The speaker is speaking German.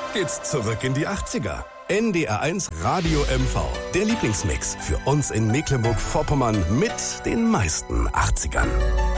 geht's zurück in die 80er. NDR1 Radio MV. Der Lieblingsmix für uns in Mecklenburg-Vorpommern mit den meisten 80ern.